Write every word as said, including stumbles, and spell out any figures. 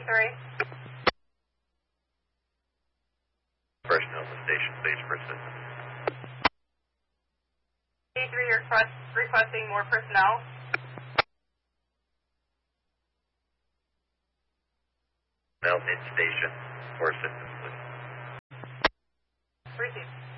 three. Personnel to station, please, for assistance. D three request, requesting more personnel. Personnel in station for assistance, please. Received.